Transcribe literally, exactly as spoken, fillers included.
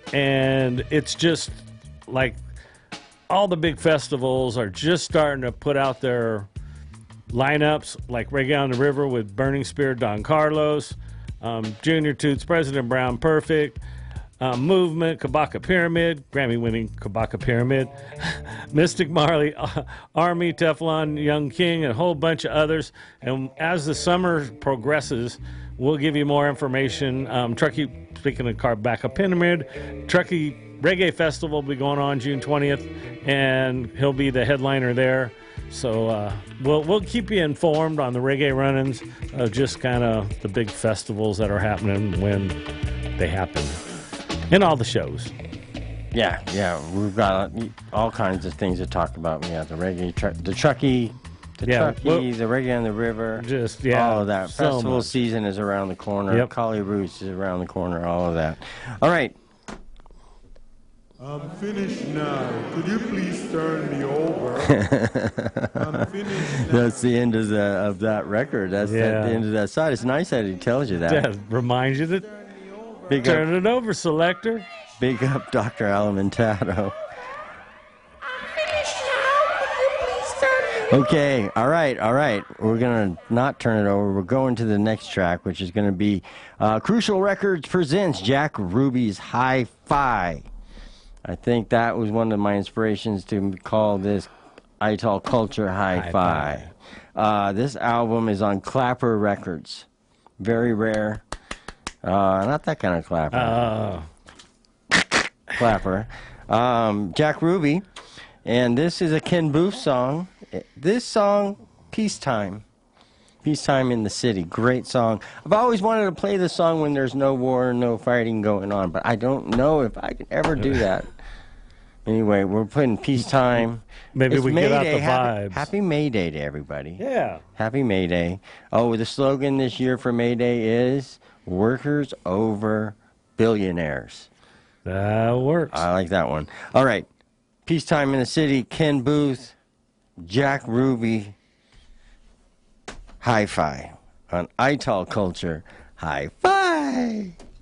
and it's just like all the big festivals are just starting to put out their lineups, like Reggae on the River with Burning Spear, Don Carlos, um, Junior Toots, President Brown, Perfect, um, Movement, Kabaka Pyramid, Grammy-winning Kabaka Pyramid, Mystic Marley, uh, Army, Teflon, Young King, and a whole bunch of others. And as the summer progresses, we'll give you more information. Um, Truckee, speaking of Kabaka Pyramid, Truckee Reggae Festival will be going on June twentieth, and he'll be the headliner there. So uh, we'll we'll keep you informed on the reggae run-ins of just kind of the big festivals that are happening when they happen, and all the shows. Yeah, yeah, we've got all kinds of things to talk about. We got the reggae, tr- the Truckee, the Yeah, Truckee, well, the Reggae on the River. Just yeah, all of that. so Festival much. season is around the corner. Yep. Collie Roots is around the corner. All of that. All right. I'm finished now. Could you please turn me over? I'm finished now. That's the end of the of that record. That's the- Yeah. the end of that side. It's nice that he tells you that. That reminds you to Big turn up, it over, selector. big up, Doctor Alimentato. Okay, all right, all right. We're going to not turn it over. We're going to the next track, which is going to be uh, Crucial Records presents Jack Ruby's Hi-Fi. I think that was one of my inspirations to call this Ital Culture Hi-Fi. Hi-Fi. Uh, this album is on Clapper Records. Very rare. Uh, not that kind of Clapper. Uh, Clapper. Um, Jack Ruby. And this is a Ken Booth song. This song, Peacetime. Peacetime in the City. Great song. I've always wanted to play this song when there's no war, no fighting going on, but I don't know if I can ever do that. Anyway, we're playing Peacetime. Maybe It's we May get out Day. the Happy, vibes. Happy May Day to everybody. yeah. Happy May Day. Oh, the slogan this year for May Day is Workers Over Billionaires. That works. I like that one. All right. Peacetime in the City, Ken Booth, Jack Ruby, Hi-Fi on Ital Culture. Hi-Fi.